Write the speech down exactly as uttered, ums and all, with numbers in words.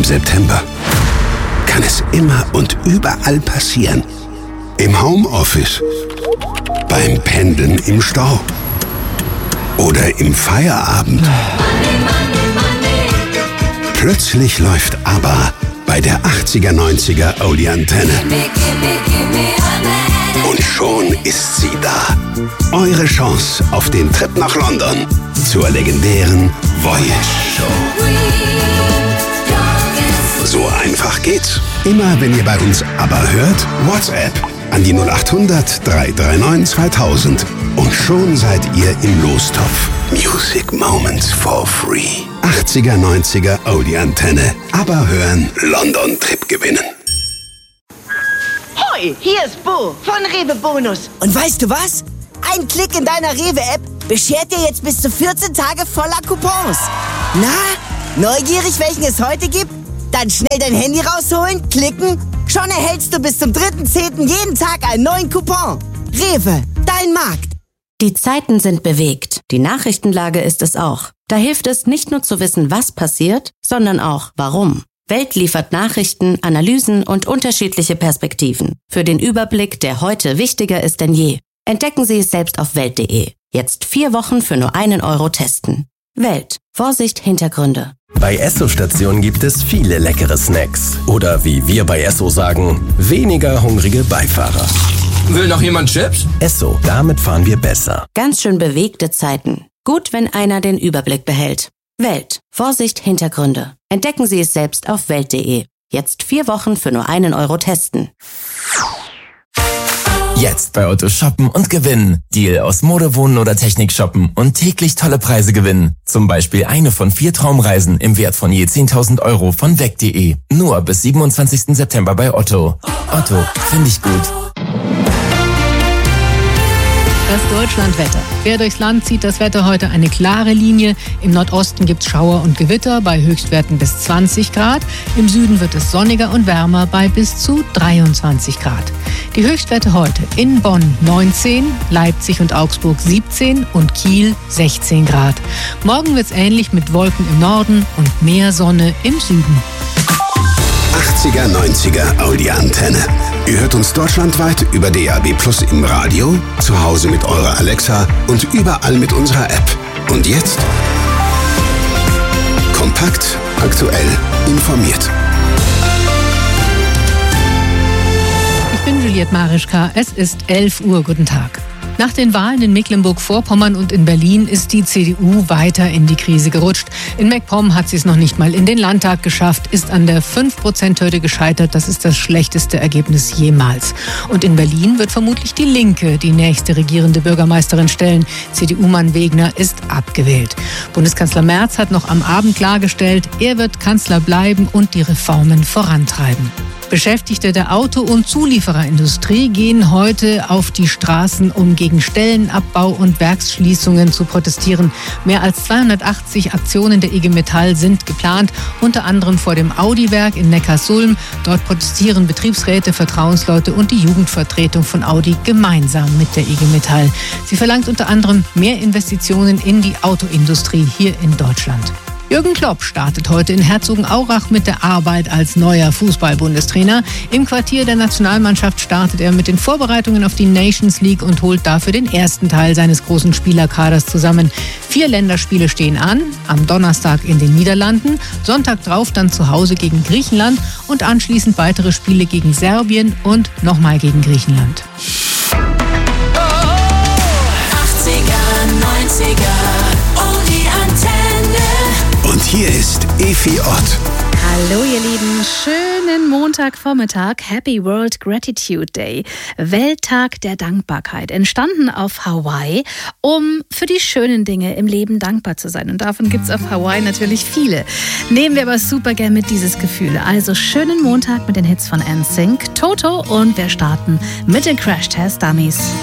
Im September kann es immer und überall passieren. Im Homeoffice, beim Pendeln im Stau oder im Feierabend. Plötzlich läuft ABBA bei der achtziger neunziger Audi-Antenne. Und schon ist sie da. Eure Chance auf den Trip nach London zur legendären Voyage Show. So einfach geht's. Immer wenn ihr bei uns ABBA hört, WhatsApp an die null acht hundert drei drei neun zweitausend. Und schon seid ihr im Lostopf. Music Moments for free. achtziger neunziger Audi-Antenne. ABBA hören, London-Trip gewinnen. Hoi, hier ist Bo von Rewe Bonus. Und weißt du was? Ein Klick in deiner Rewe-App beschert dir jetzt bis zu vierzehn Tage voller Coupons. Na, neugierig, welchen es heute gibt? Dann schnell dein Handy rausholen, klicken. Schon erhältst du bis zum dritten zehnten jeden Tag einen neuen Coupon. Rewe, dein Markt. Die Zeiten sind bewegt. Die Nachrichtenlage ist es auch. Da hilft es nicht nur zu wissen, was passiert, sondern auch warum. Welt liefert Nachrichten, Analysen und unterschiedliche Perspektiven. Für den Überblick, der heute wichtiger ist denn je. Entdecken Sie es selbst auf welt punkt de. Jetzt vier Wochen für nur einen Euro testen. Welt. Vorsicht, Hintergründe. Bei Esso-Stationen gibt es viele leckere Snacks. Oder wie wir bei Esso sagen, weniger hungrige Beifahrer. Will noch jemand Chips? Esso, damit fahren wir besser. Ganz schön bewegte Zeiten. Gut, wenn einer den Überblick behält. Welt. Vorsicht, Hintergründe. Entdecken Sie es selbst auf welt punkt de. Jetzt vier Wochen für nur einen Euro testen. Jetzt bei Otto shoppen und gewinnen. Deal aus Mode, Wohnen oder Technik shoppen und täglich tolle Preise gewinnen. Zum Beispiel eine von vier Traumreisen im Wert von je zehntausend Euro von weg punkt de. Nur bis siebenundzwanzigsten September bei Otto. Otto, finde ich gut. Das Deutschlandwetter. Quer durchs Land zieht das Wetter heute eine klare Linie. Im Nordosten gibt es Schauer und Gewitter bei Höchstwerten bis zwanzig Grad. Im Süden wird es sonniger und wärmer bei bis zu dreiundzwanzig Grad. Die Höchstwerte heute in Bonn neunzehn, Leipzig und Augsburg siebzehn und Kiel sechzehn Grad. Morgen wird es ähnlich mit Wolken im Norden und mehr Sonne im Süden. achtziger neunziger Audi-Antenne. Ihr hört uns deutschlandweit über D A B Plus im Radio, zu Hause mit eurer Alexa und überall mit unserer App. Und jetzt kompakt, aktuell, informiert. Ich bin Juliette Marischka, es ist elf Uhr, guten Tag. Nach den Wahlen in Mecklenburg-Vorpommern und in Berlin ist die C D U weiter in die Krise gerutscht. In MacPom hat sie es noch nicht mal in den Landtag geschafft, ist an der fünf Prozent Hürde gescheitert. Das ist das schlechteste Ergebnis jemals. Und in Berlin wird vermutlich die Linke die nächste regierende Bürgermeisterin stellen. C D U-Mann Wegner ist abgewählt. Bundeskanzler Merz hat noch am Abend klargestellt, er wird Kanzler bleiben und die Reformen vorantreiben. Beschäftigte der Auto- und Zuliefererindustrie gehen heute auf die Straßen, um gegen Stellenabbau und Werksschließungen zu protestieren. Mehr als zweihundertachtzig Aktionen der I G Metall sind geplant, unter anderem vor dem Audi-Werk in Neckarsulm. Dort protestieren Betriebsräte, Vertrauensleute und die Jugendvertretung von Audi gemeinsam mit der I G Metall. Sie verlangt unter anderem mehr Investitionen in die Autoindustrie hier in Deutschland. Jürgen Klopp startet heute in Herzogenaurach mit der Arbeit als neuer Fußball-Bundestrainer. Im Quartier der Nationalmannschaft startet er mit den Vorbereitungen auf die Nations League und holt dafür den ersten Teil seines großen Spielerkaders zusammen. Vier Länderspiele stehen an, am Donnerstag in den Niederlanden, Sonntag drauf dann zu Hause gegen Griechenland und anschließend weitere Spiele gegen Serbien und nochmal gegen Griechenland. achtziger, neunziger, oh die Antenne. Und hier ist Efi Ott. Hallo ihr Lieben, schönen Montagvormittag, Happy World Gratitude Day, Welttag der Dankbarkeit, entstanden auf Hawaii, um für die schönen Dinge im Leben dankbar zu sein. Und davon gibt es auf Hawaii natürlich viele. Nehmen wir aber super gern mit dieses Gefühl. Also schönen Montag mit den Hits von N Sync, Toto und wir starten mit den Crash Test Dummies.